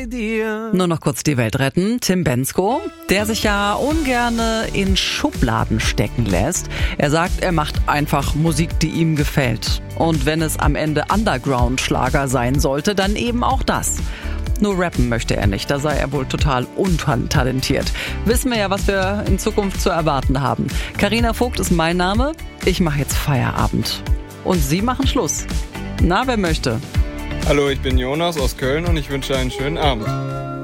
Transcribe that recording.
bei dir. Nur noch kurz die Welt retten. Tim Bendzko, der sich ja ungerne in Schubladen stecken lässt. Er sagt, er macht einfach Musik, die ihm gefällt. Und wenn es am Ende Underground-Schlager sein sollte, dann eben auch das. Nur rappen möchte er nicht, da sei er wohl total untalentiert. Wissen wir ja, was wir in Zukunft zu erwarten haben. Carina Vogt ist mein Name, ich mache jetzt Feierabend. Und Sie machen Schluss. Na, wer möchte? Hallo, ich bin Jonas aus Köln und ich wünsche einen schönen Abend.